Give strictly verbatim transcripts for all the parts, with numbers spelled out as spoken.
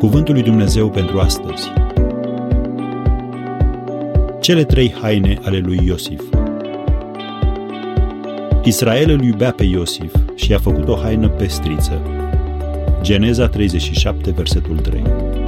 Cuvântul lui Dumnezeu pentru astăzi. Cele trei haine ale lui Iosif. Israel îl iubea pe Iosif și i-a făcut o haină pestriță. Geneza treizeci și șapte, versetul trei.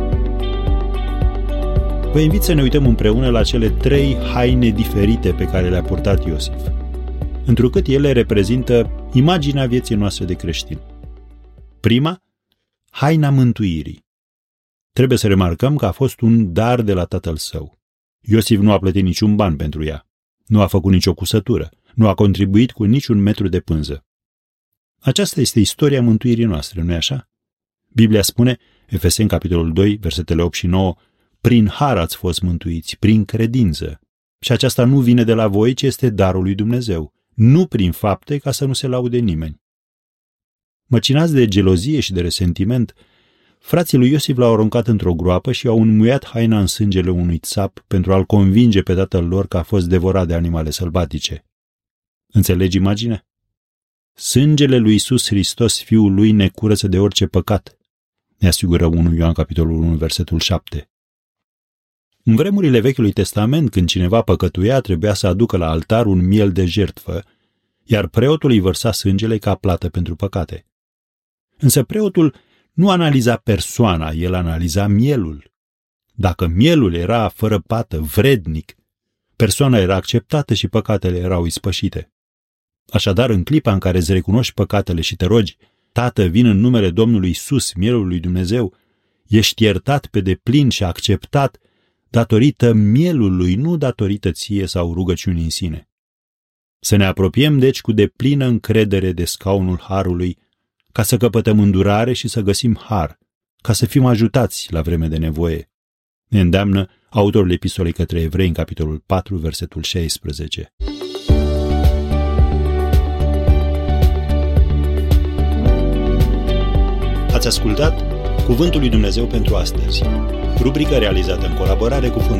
Vă invit să ne uităm împreună la cele trei haine diferite pe care le-a purtat Iosif, întrucât ele reprezintă imaginea vieții noastre de creștin. Prima, haina mântuirii. Trebuie să remarcăm că a fost un dar de la tatăl său. Iosif nu a plătit niciun ban pentru ea, nu a făcut nicio cusătură, nu a contribuit cu niciun metru de pânză. Aceasta este istoria mântuirii noastre, nu-i așa? Biblia spune, Efeseni, capitolul doi, versetele opt și nouă, prin har ați fost mântuiți, prin credință. Și aceasta nu vine de la voi, ci este darul lui Dumnezeu, nu prin fapte, ca să nu se laude nimeni. Măcinați de gelozie și de resentiment, frații lui Iosif l-au aruncat într-o groapă și au înmuiat haina în sângele unui țap pentru a-l convinge pe tatăl lor că a fost devorat de animale sălbatice. Înțelegi imaginea? Sângele lui Iisus Hristos, Fiul lui, ne curăță de orice păcat, ne asigură unu Ioan, capitolul unu, versetul șapte. În vremurile Vechiului Testament, când cineva păcătuia, trebuia să aducă la altar un miel de jertfă, iar preotul îi vărsa sângele ca plată pentru păcate. Însă preotul nu analiza persoana, el analiza mielul. Dacă mielul era fără pată, vrednic, persoana era acceptată și păcatele erau ispășite. Așadar, în clipa în care îți recunoști păcatele și te rogi, Tată, vin în numele Domnului Iisus, mielul lui Dumnezeu, ești iertat pe deplin și acceptat datorită mielului, nu datorită ție sau rugăciunii în sine. Să ne apropiem, deci, cu deplină încredere de scaunul harului, ca să căpătăm îndurare și să găsim har, ca să fim ajutați la vreme de nevoie. Ne îndeamnă autorul epistolei către Evrei în capitolul patru, versetul șaisprezece. Ați ascultat Cuvântul lui Dumnezeu pentru astăzi, rubrica realizată în colaborare cu